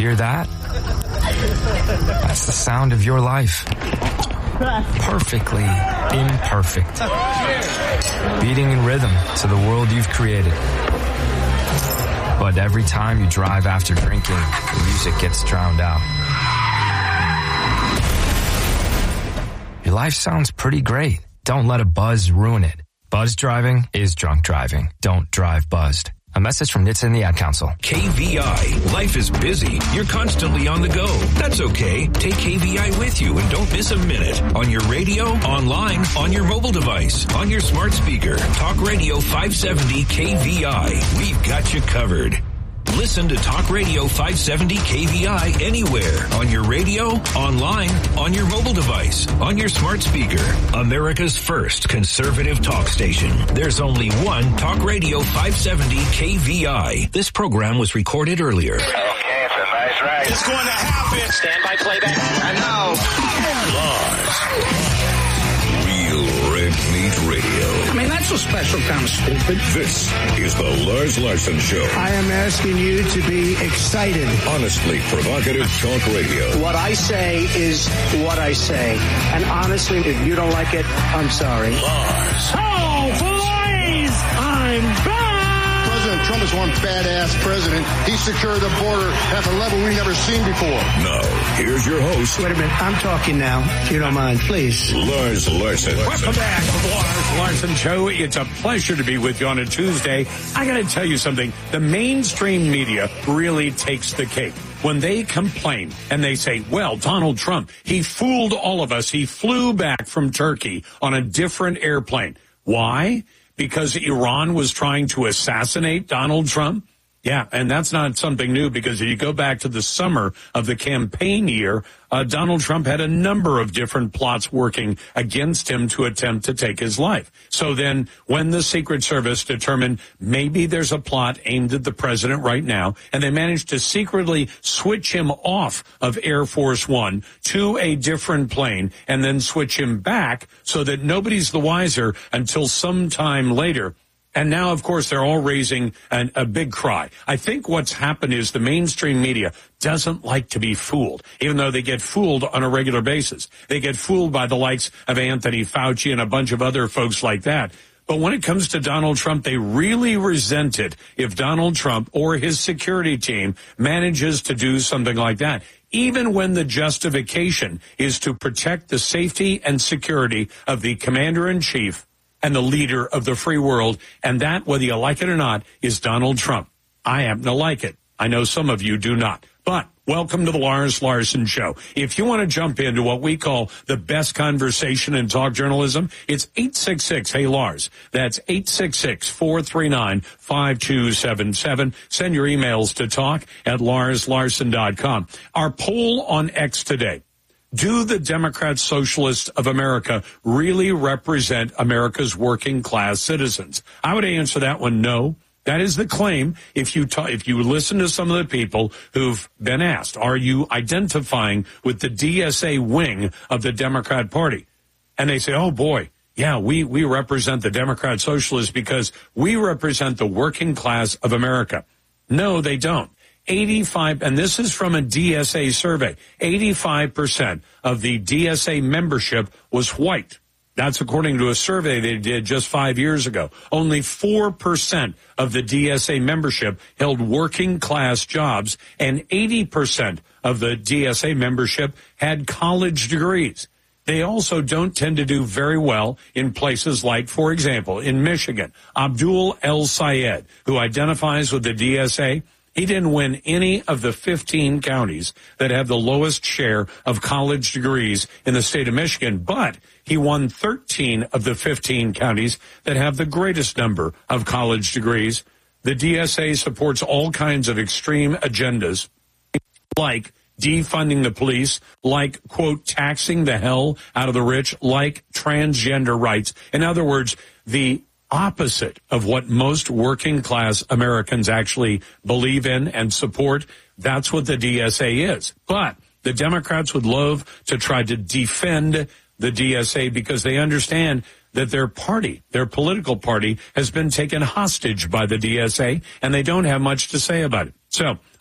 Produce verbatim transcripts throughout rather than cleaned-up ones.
Hear that? That's the sound of your life. Perfectly imperfect. Beating in rhythm to the world you've created. But every time you drive after drinking, the music gets drowned out. Your life sounds pretty great. Don't let a buzz ruin it. Buzz driving is drunk driving. Don't drive buzzed. A message from N H T S A and the Ad Council. K V I. Life is busy. You're constantly on the go. That's okay. Take K V I with you and don't miss a minute. On your radio, online, on your mobile device, on your smart speaker. Talk Radio five seventy K V I. We've got you covered. Listen to Talk Radio five seventy K V I anywhere. On your radio, online, on your mobile device, on your smart speaker. America's first conservative talk station. There's only one Talk Radio five seventy K V I. This program was recorded earlier. Okay, it's a nice ride. It's going to happen. Stand by playback. I know. Lars. Real Red Meat Radio. I mean, that's a special kind of stupid. This is the Lars Larson Show. I am asking you to be excited. Honestly provocative talk radio. What I say is what I say. And honestly, if you don't like it, I'm sorry. Lars. Oh, please! I'm back! President Trump is one badass president. He secured the border at a level we've never seen before. Now, here's your host. Wait a minute. I'm talking now, if you don't mind, please. Lars Larson. Welcome back to the Lars Larson Show. It's a pleasure to be with you on a Tuesday. I got to tell you something. The mainstream media really takes the cake. When they complain and they say, well, Donald Trump, he fooled all of us. He flew back from Turkey on a different airplane. Why? Because Iran was trying to assassinate Donald Trump? Yeah, and that's not something new, because if you go back to the summer of the campaign year, uh, Donald Trump had a number of different plots working against him to attempt to take his life. So then when the Secret Service determined maybe there's a plot aimed at the president right now, and they managed to secretly switch him off of Air Force One to a different plane and then switch him back so that nobody's the wiser until sometime later. And now, of course, they're all raising an, a big cry. I think what's happened is the mainstream media doesn't like to be fooled, even though they get fooled on a regular basis. They get fooled by the likes of Anthony Fauci and a bunch of other folks like that. But when it comes to Donald Trump, they really resent it if Donald Trump or his security team manages to do something like that, even when the justification is to protect the safety and security of the commander-in-chief and the leader of the free world, and that, whether you like it or not, is Donald Trump. I happen to like it. I know some of you do not. But welcome to the Lars Larson Show. If you want to jump into what we call the best conversation in talk journalism, it's eight six six, hey Lars. That's eight six six, four three nine, five two seven seven. Send your emails to talk at lars larson dot com. Our poll on X today. Do the Democrat Socialists of America really represent America's working class citizens? I would answer that one no. That is the claim. If you ta- if you listen to some of the people who've been asked, are you identifying with the D S A wing of the Democrat Party? And they say, oh boy, yeah, we, we represent the Democrat Socialists because we represent the working class of America. No, they don't. eighty-five, and this is from a D S A survey, eighty-five percent of the D S A membership was white. That's according to a survey they did just five years ago. Only four percent of the D S A membership held working class jobs, and eighty percent of the D S A membership had college degrees. They also don't tend to do very well in places like, for example, in Michigan, Abdul El Sayed, who identifies with the D S A. He didn't win any of the fifteen counties that have the lowest share of college degrees in the state of Michigan, but he won thirteen of the fifteen counties that have the greatest number of college degrees. The D S A supports all kinds of extreme agendas, like defunding the police, like, quote, taxing the hell out of the rich, like transgender rights. In other words, the opposite of what most working class Americans actually believe in and support. That's what the D S A is. But the Democrats would love to try to defend the D S A because they understand that their party, their political party, has been taken hostage by the D S A, and they don't have much to say about it. So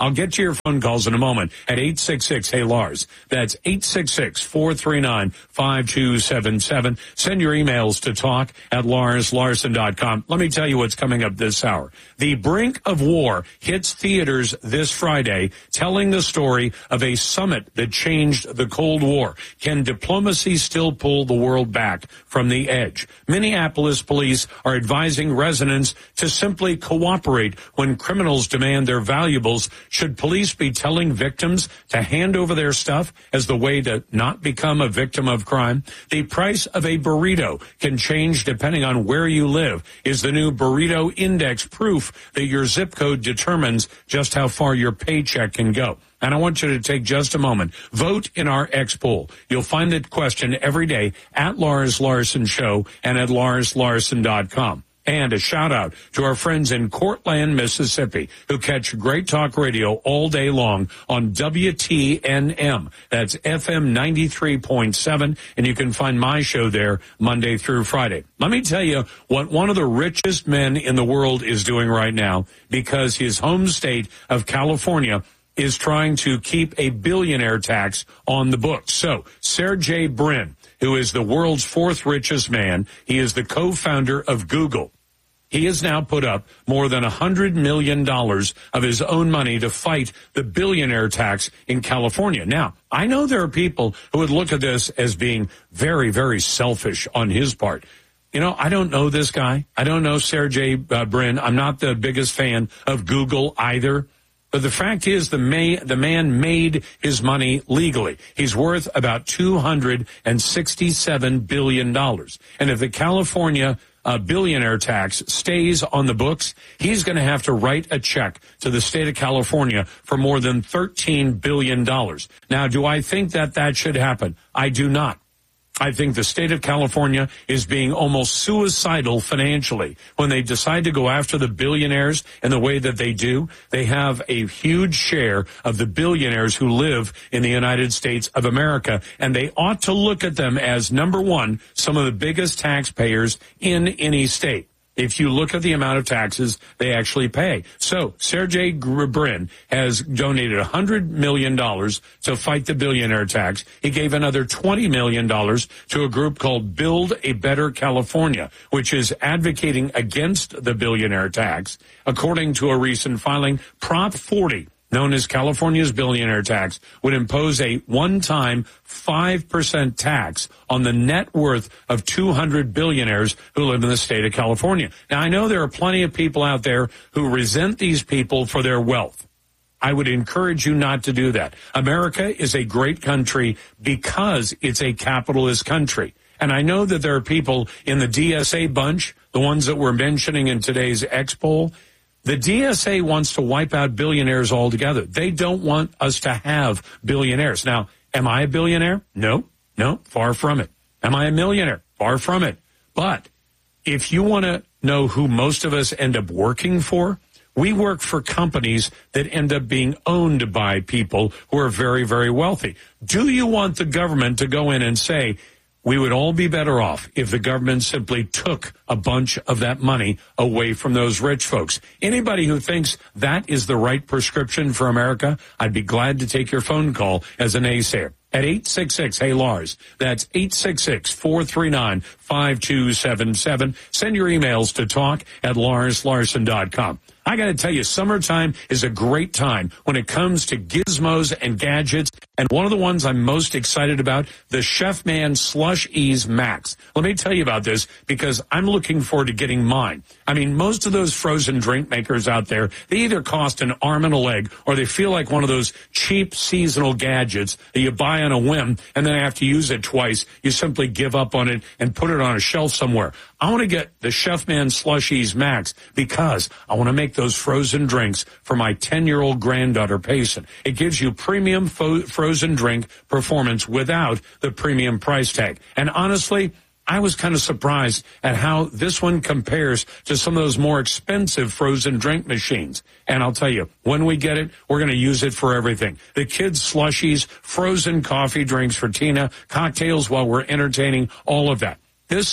I'll get to your phone calls in a moment at eight six six, hey Lars. That's eight six six, four three nine, five two seven seven. Send your emails to talk at lars larson dot com. Let me tell you what's coming up this hour. The Brink of War hits theaters this Friday, telling the story of a summit that changed the Cold War. Can diplomacy still pull the world back from the edge? Minneapolis police are advising residents to simply cooperate when criminals demand their valuables. Should police be telling victims to hand over their stuff as the way to not become a victim of crime? The price of a burrito can change depending on where you live. Is the new Burrito Index proof that your zip code determines just how far your paycheck can go? And I want you to take just a moment. Vote in our X poll. You'll find the question every day at Lars Larson Show and at lars larson dot com. And a shout out to our friends in Cortland, Mississippi, who catch Great Talk Radio all day long on W T N M. That's F M ninety-three point seven, and you can find my show there Monday through Friday. Let me tell you what one of the richest men in the world is doing right now, because his home state of California is trying to keep a billionaire tax on the books. So, Sergey Brin, who is the world's fourth richest man, he is the co-founder of Google. He has now put up more than one hundred million dollars of his own money to fight the billionaire tax in California. Now, I know there are people who would look at this as being very, very selfish on his part. You know, I don't know this guy. I don't know Sergey uh, Brin. I'm not the biggest fan of Google either. But the fact is, the, may, the man made his money legally. He's worth about two hundred sixty-seven billion dollars. And if the California uh, billionaire tax stays on the books, he's going to have to write a check to the state of California for more than thirteen billion dollars. Now, do I think that that should happen? I do not. I think the state of California is being almost suicidal financially when they decide to go after the billionaires in the way that they do. They have a huge share of the billionaires who live in the United States of America, and they ought to look at them as, number one, some of the biggest taxpayers in any state. If you look at the amount of taxes they actually pay. So Sergey Brin has donated one hundred million dollars to fight the billionaire tax. He gave another twenty million dollars to a group called Build a Better California, which is advocating against the billionaire tax. According to a recent filing, Prop forty, known as California's billionaire tax, would impose a one-time five percent tax on the net worth of two hundred billionaires who live in the state of California. Now, I know there are plenty of people out there who resent these people for their wealth. I would encourage you not to do that. America is a great country because it's a capitalist country. And I know that there are people in the D S A bunch, the ones that we're mentioning in today's X poll. The D S A wants to wipe out billionaires altogether. They don't want us to have billionaires. Now, am I a billionaire? No, no, far from it. Am I a millionaire? Far from it. But if you want to know who most of us end up working for, we work for companies that end up being owned by people who are very, very wealthy. Do you want the government to go in and say, we would all be better off if the government simply took a bunch of that money away from those rich folks? Anybody who thinks that is the right prescription for America, I'd be glad to take your phone call as a naysayer. At eight six six, hey Lars. That's eight six six, four three nine, five two seven seven. Send your emails to talk at lars larson dot com. I got to tell you, summertime is a great time when it comes to gizmos and gadgets. And one of the ones I'm most excited about, the Chefman Slush Ease Max. Let me tell you about this because I'm looking forward to getting mine. I mean, most of those frozen drink makers out there, they either cost an arm and a leg or they feel like one of those cheap seasonal gadgets that you buy on a whim and then after you use it twice, you simply give up on it and put it on a shelf somewhere. I want to get the Chefman Slush Ease Max because I want to make those frozen drinks for my ten-year-old granddaughter, Payson. It gives you premium fo- frozen drink performance without the premium price tag. And honestly, I was kind of surprised at how this one compares to some of those more expensive frozen drink machines. And I'll tell you, when we get it, we're going to use it for everything. The kids' slushies, frozen coffee drinks for Tina, cocktails while we're entertaining, all of that. This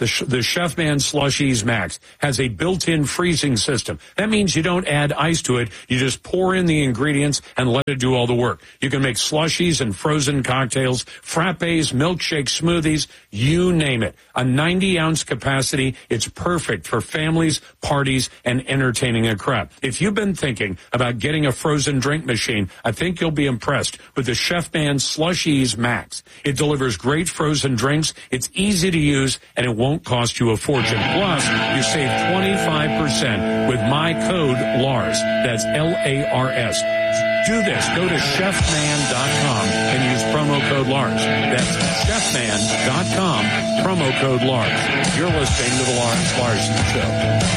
The, the Chefman Slushies Max has a built-in freezing system. That means you don't add ice to it. You just pour in the ingredients and let it do all the work. You can make slushies and frozen cocktails, frappes, milkshakes, smoothies, you name it. A ninety ounce capacity. It's perfect for families, parties, and entertaining a crowd. If you've been thinking about getting a frozen drink machine, I think you'll be impressed with the Chefman Slushies Max. It delivers great frozen drinks. It's easy to use, and it won't cost you a fortune. Plus, you save twenty-five percent with my code Lars. That's L A R S. Do this. Go to chefman dot com and use promo code Lars. That's chefman dot com, promo code Lars. You're listening to the Lars Larson Show.